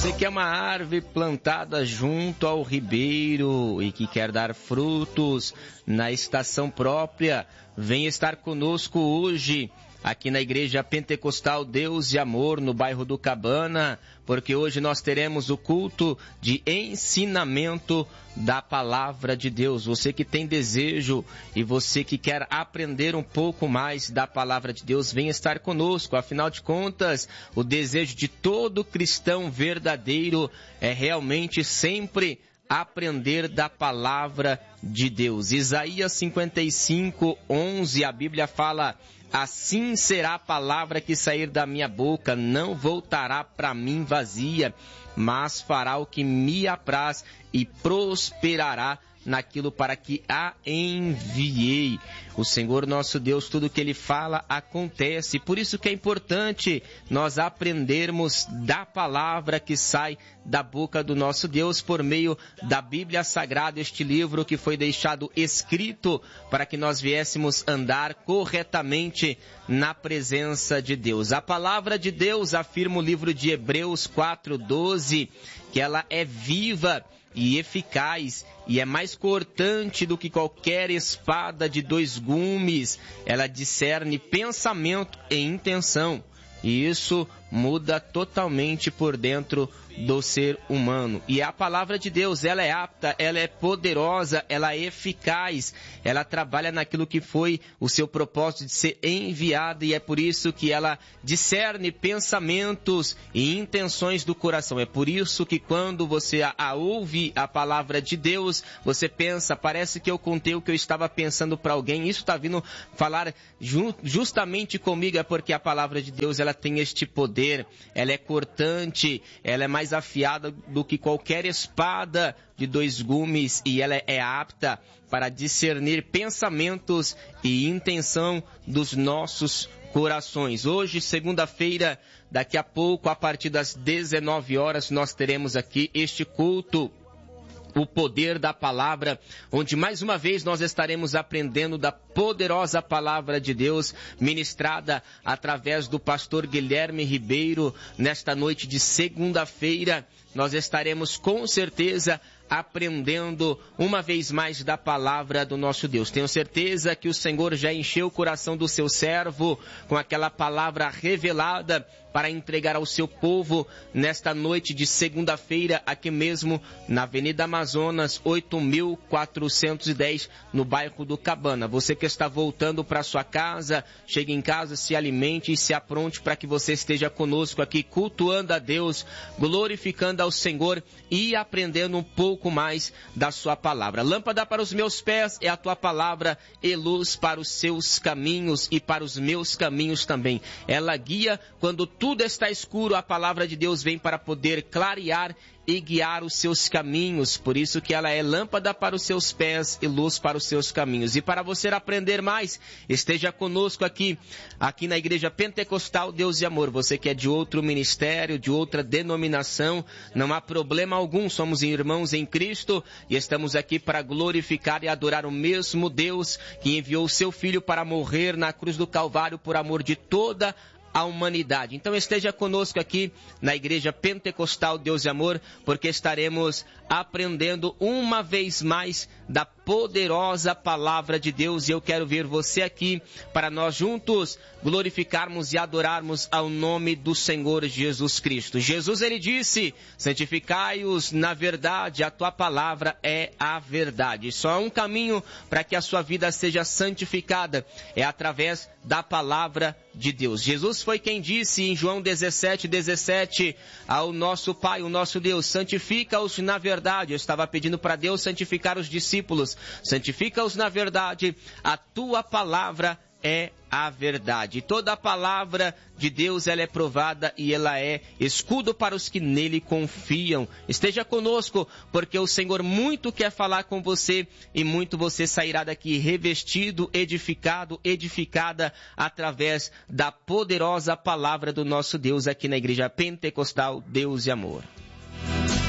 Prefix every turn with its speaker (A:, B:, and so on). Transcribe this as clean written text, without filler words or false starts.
A: Você que é uma árvore plantada junto ao ribeiro e que quer dar frutos na estação própria, vem estar conosco hoje aqui na Igreja Pentecostal Deus e Amor, no bairro do Cabana, porque hoje nós teremos o culto de ensinamento da Palavra de Deus. Você que tem desejo e você que quer aprender um pouco mais da Palavra de Deus, venha estar conosco. Afinal de contas, o desejo de todo cristão verdadeiro é realmente sempre aprender da Palavra de Deus. Isaías 55:11, a Bíblia fala: assim será a palavra que sair da minha boca, não voltará para mim vazia, mas fará o que me apraz e prosperará naquilo para que a enviei. O Senhor nosso Deus, tudo que Ele fala acontece. Por isso que é importante nós aprendermos da palavra que sai da boca do nosso Deus por meio da Bíblia Sagrada, este livro que foi deixado escrito para que nós viéssemos andar corretamente na presença de Deus. A palavra de Deus, afirma o livro de Hebreus 4:12, que ela é viva e eficaz, e é mais cortante do que qualquer espada de 2 gumes. Ela discerne pensamento e intenção, e isso muda totalmente por dentro do ser humano. E a palavra de Deus, ela é apta, ela é poderosa, ela é eficaz, ela trabalha naquilo que foi o seu propósito de ser enviada, e é por isso que ela discerne pensamentos e intenções do coração. É por isso que quando você ouve a palavra de Deus, você pensa, parece que eu contei o que eu estava pensando para alguém, isso está vindo falar justamente comigo. É porque a palavra de Deus, ela tem este poder, ela é cortante, ela é mais afiada do que qualquer espada de 2 gumes, e ela é apta para discernir pensamentos e intenção dos nossos corações. Hoje, segunda-feira, daqui a pouco, a partir das 19 horas, nós teremos aqui este culto, o poder da palavra, onde mais uma vez nós estaremos aprendendo da poderosa palavra de Deus, ministrada através do pastor Guilherme Ribeiro. Nesta noite de segunda-feira, nós estaremos com certeza aprendendo uma vez mais da palavra do nosso Deus. Tenho certeza que o Senhor já encheu o coração do seu servo com aquela palavra revelada para entregar ao seu povo nesta noite de segunda-feira, aqui mesmo na Avenida Amazonas, 8.410, no bairro do Cabana. Você que está voltando para sua casa, chegue em casa, se alimente e se apronte para que você esteja conosco aqui, cultuando a Deus, glorificando ao Senhor e aprendendo um pouco mais da sua palavra. Lâmpada para os meus pés é a tua palavra, e luz para os seus caminhos e para os meus caminhos também. Ela guia quando tudo está escuro, a palavra de Deus vem para poder clarear e guiar os seus caminhos. Por isso que ela é lâmpada para os seus pés e luz para os seus caminhos. E para você aprender mais, esteja conosco aqui na Igreja Pentecostal Deus e Amor. Você que é de outro ministério, de outra denominação, não há problema algum. Somos irmãos em Cristo e estamos aqui para glorificar e adorar o mesmo Deus que enviou o seu Filho para morrer na cruz do Calvário por amor de toda a humanidade. Então esteja conosco aqui na Igreja Pentecostal Deus e Amor, porque estaremos aprendendo uma vez mais da poderosa palavra de Deus, e eu quero ver você aqui para nós juntos glorificarmos e adorarmos ao nome do Senhor Jesus Cristo. Jesus, ele disse: santificai-os na verdade, a tua palavra é a verdade. Só há um caminho para que a sua vida seja santificada, é através da palavra de Deus. Jesus foi quem disse em João 17:17 ao nosso Pai, o nosso Deus: santifica-os na verdade. Eu estava pedindo para Deus santificar os discípulos. Santifica-os na verdade, a tua palavra é a verdade. Toda a palavra de Deus, ela é provada e ela é escudo para os que nele confiam. Esteja conosco, porque o Senhor muito quer falar com você, e muito você sairá daqui revestido, edificado, edificada através da poderosa palavra do nosso Deus aqui na Igreja Pentecostal Deus e Amor.